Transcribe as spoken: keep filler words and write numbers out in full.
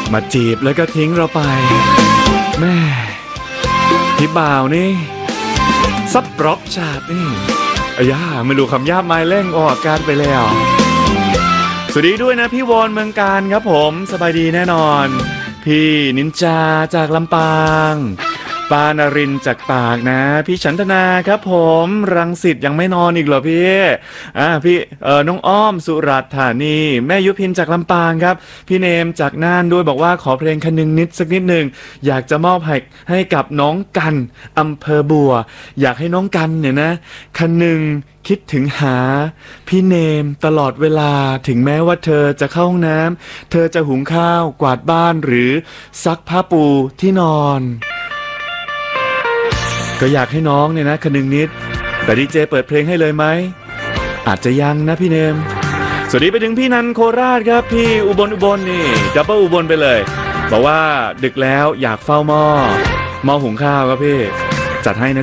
มาจีบแล้วก็ทิ้งเราไปแม่พี่บ่าวนี่ซับร็อกชาดนี่อ้ย่าไม่รู้คำหยาบไม้เล่งออกอากาศไปแล้วสวัสดีด้วยนะพี่วอนเมืองการครับผมสบายดีแน่นอนพี่นินจาจากลำปางปานรินจากปากนะพี่ฉันธนาครับผมรังสิตยังไม่นอนอีกเหรอพี่อ่าพี่เออน้องอ้อมสุรัตน์ธานีแม่ยุพินจากลำปางครับพี่เนมจากน่านด้วยบอกว่าขอเพลงคนึงนิดสักนิดหนึ่งอยากจะมอบให้ให้กับน้องกันอำเภอบัวอยากให้น้องกันเนี่ยนะคนึงคิดถึงหาพี่เนมตลอดเวลาถึงแม้ว่าเธอจะเข้าห้องน้ำเธอจะหุงข้าวกวาดบ้านหรือซักผ้าปูที่นอนก็อยากให้น้องเนี่ยนะคนึงนิดแต่ดีเจเปิดเพลงให้เลยไหมอาจจะยังนะพี่เนมสวัสดีไปถึงพี่นันโคราชครับพี่อุบลอุบลนี่ดับเบิลอุบลไปเลยบอกว่าดึกแล้วอยากเฝ้าหม้อหม้อหุงข้าวครับพี่จัดให้นะ